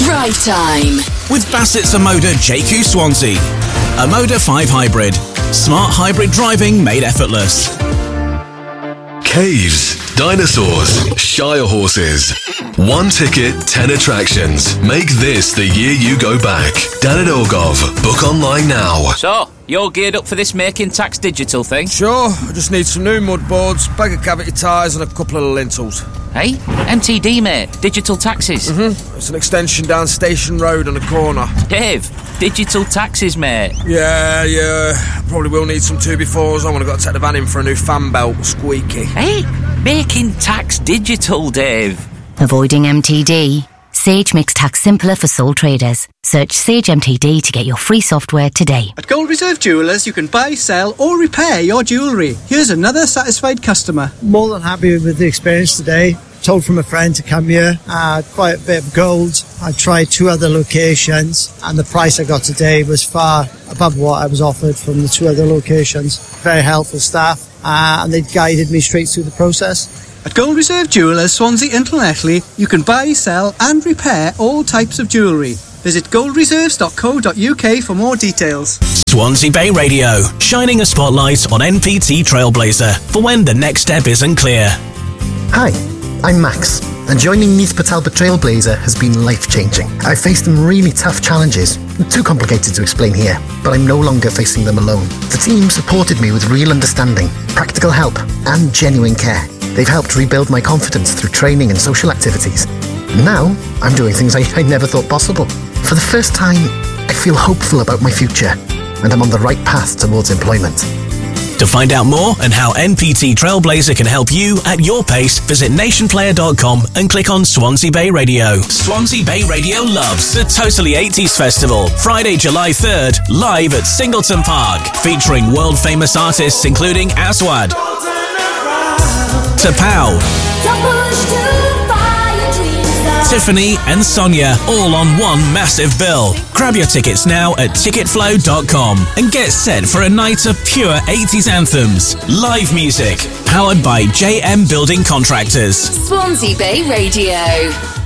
Drive Time with Bassett's Omoda JQ Swansea. Omoda 5 Hybrid. Smart hybrid driving made effortless. Caves, dinosaurs, Shire horses. 1 ticket, 10 attractions. Make this the year you go back. Dan and Ogov. Book online now. So, you're geared up for this Making Tax Digital thing? Sure, I just need some new mud boards, bag of cavity tyres and a couple of lintels. Hey, MTD, mate. Digital taxes. It's an extension down Station Road on the corner. Dave, digital taxes, mate. Yeah, probably will need some 2x4s. I'm gonna got to take the van in for a new fan belt, squeaky. Hey, Making Tax Digital, Dave. Avoiding MTD? Sage makes tax simpler for sole traders. Search Sage MTD to get your free software today. At Gold Reserve Jewellers, you can buy, sell or repair your jewellery. Here's another satisfied customer. More than happy with the experience today. Told from a friend to come here. I had quite a bit of gold. I tried 2 other locations and the price I got today was far above what I was offered from the 2 other locations. Very helpful staff and they guided me straight through the process. At Gold Reserve Jewellers, Swansea and Llanelli, you can buy, sell and repair all types of jewellery. Visit goldreserves.co.uk for more details. Swansea Bay Radio, shining a spotlight on NPT Trailblazer for when the next step isn't clear. Hi, I'm Max, and joining Neath Patalba Trailblazer has been life-changing. I've faced some really tough challenges, too complicated to explain here, but I'm no longer facing them alone. The team supported me with real understanding, practical help and genuine care. They've helped rebuild my confidence through training and social activities. Now, I'm doing things I never thought possible. For the first time, I feel hopeful about my future, and I'm on the right path towards employment. To find out more and how NPT Trailblazer can help you at your pace, visit nationplayer.com and click on Swansea Bay Radio. Swansea Bay Radio loves the Totally 80s Festival, Friday, July 3rd, live at Singleton Park, featuring world-famous artists including Aswad, Tapao, Tiffany and Sonia, all on one massive bill. Grab your tickets now at ticketflow.com and get set for a night of pure 80s anthems, live music, powered by JM Building Contractors. Swansea Bay Radio.